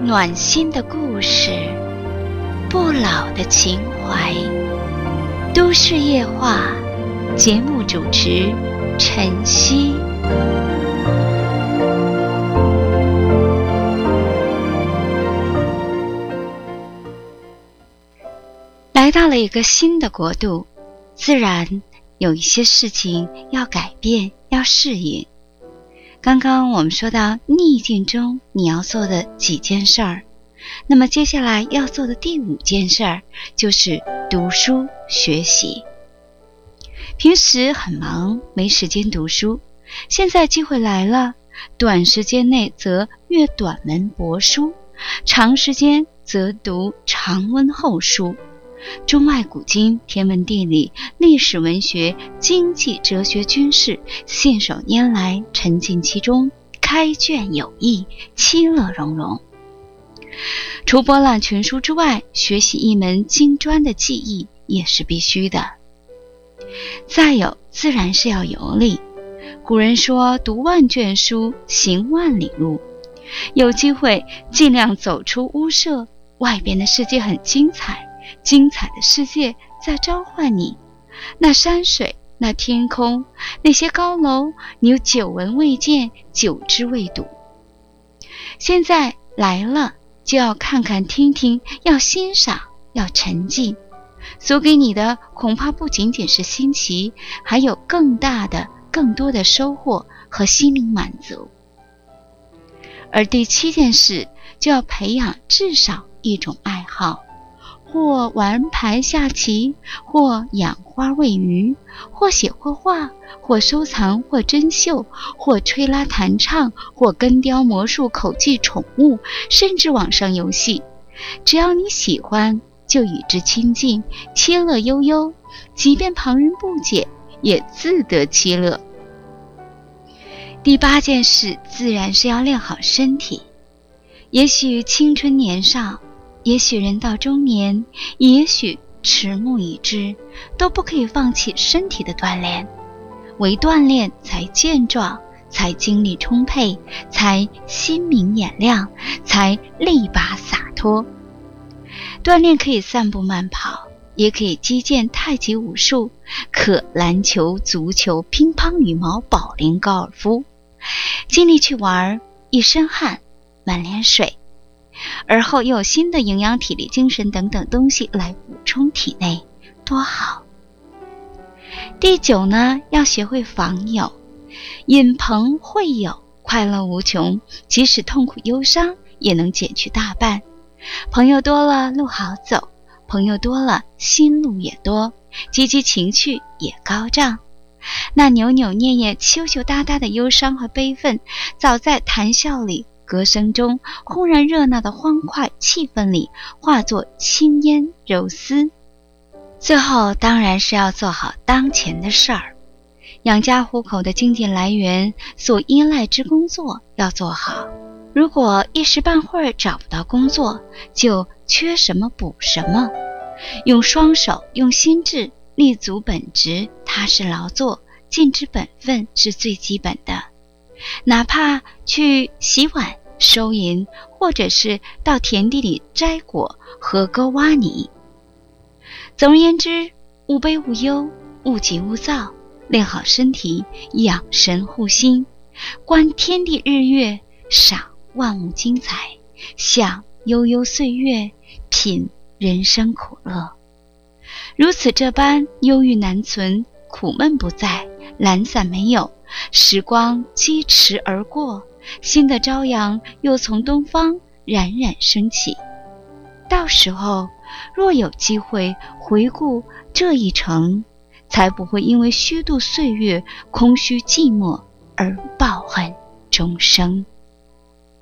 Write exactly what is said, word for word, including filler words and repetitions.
暖心的故事，不老的情怀。都市夜话，节目主持晨曦。来到了一个新的国度，自然有一些事情要改变，要适应。刚刚我们说到逆境中你要做的几件事儿，那么接下来要做的第五件事儿就是读书学习。平时很忙，没时间读书，现在机会来了，短时间内则阅短文博书，长时间则读长温厚书。中外古今、天文地理、历史文学、经济哲学、军事，信手拈来，沉浸其中，开卷有益，其乐融融。除博览群书之外，学习一门精专的技艺也是必须的。再有，自然是要游历。古人说，读万卷书，行万里路。有机会尽量走出屋舍，外边的世界很精彩，精彩的世界在召唤你。那山水，那天空，那些高楼，你有久闻未见，久知未睹。现在来了，就要看看听听，要欣赏，要沉浸。所给你的恐怕不仅仅是新奇，还有更大的更多的收获和心灵满足。而第七件事，就要培养至少一种爱好，或玩牌下棋，或养花喂鱼，或写或画，或收藏，或珍绣，或吹拉弹唱，或根雕魔术、口技、宠物，甚至网上游戏。只要你喜欢，就与之亲近，其乐悠悠，即便旁人不解，也自得其乐。第八件事，自然是要练好身体。也许青春年少，也许人到中年，也许迟暮已至，都不可以放弃身体的锻炼。唯锻炼才健壮，才精力充沛，才心明眼亮，才力拔洒脱。锻炼可以散步慢跑，也可以击剑、太极、武术，可篮球、足球、乒乓、羽毛、保龄、高尔夫。尽力去玩，一身汗，满脸水，而后又有新的营养、体力、精神等等东西来补充体内，多好。第九呢，要学会访友。引朋会友，快乐无穷，即使痛苦忧伤也能减去大半。朋友多了，路好走；朋友多了，心路也多，积极情绪也高涨。那扭扭捏捏、羞羞答答的忧伤和悲愤，早在谈笑里、歌声中，忽然热闹的欢快气氛里，化作轻烟柔丝。最后当然是要做好当前的事儿，养家糊口的经济来源，所依赖之工作要做好。如果一时半会儿找不到工作，就缺什么补什么，用双手，用心智，立足本职，踏实劳作，尽之本分是最基本的。哪怕去洗碗、收银，或者是到田地里摘果、河沟挖泥。总而言之，勿悲勿忧，勿急勿躁，练好身体，养神护心，观天地日月，赏万物精彩，享悠悠岁月，品人生苦乐。如此这般，忧郁难存，苦闷不在，懒散没有，时光疾驰而过，新的朝阳又从东方冉冉升起。到时候若有机会回顾这一程，才不会因为虚度岁月、空虚寂寞而抱恨终生。